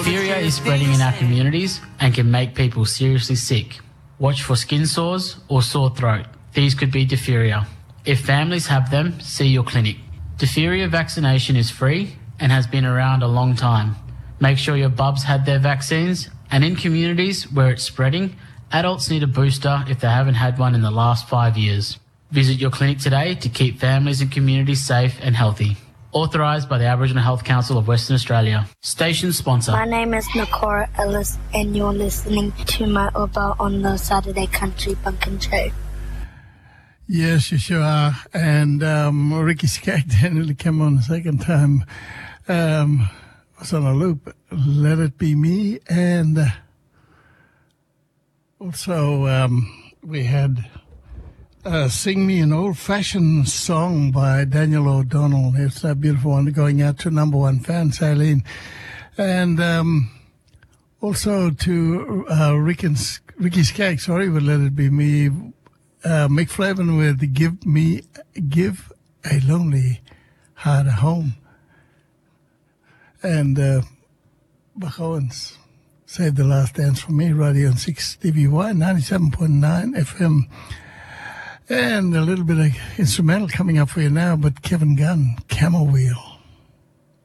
Diphtheria is spreading in our communities and can make people seriously sick. Watch for skin sores or sore throat. These could be diphtheria. If families have them, see your clinic. Diphtheria vaccination is free and has been around a long time. Make sure your bubs had their vaccines, and in communities where it's spreading, adults need a booster if they haven't had one in the last 5 years. Visit your clinic today to keep families and communities safe and healthy. Authorised by the Aboriginal Health Council of Western Australia. Station sponsor. My name is Nakora Ellis, and you're listening to my Uber on the Saturday Country Pumpkin Show. Yes, you sure are. And Ricky Skaggs nearly came on the second time. Was on a loop. Let It Be Me. And also we had Sing Me an Old-Fashioned Song by Daniel O'Donnell. It's a beautiful one going out to number one fan, Eileen. And also to Ricky Skaggs, with Let It Be Me. Mick Flavin with Give a Lonely Heart a Home. And Buck Owens, Save the Last Dance for Me, Radio on 6 DBY, 97.9 FM. And a little bit of instrumental coming up for you now, but Kevin Gunn, Camel Wheel.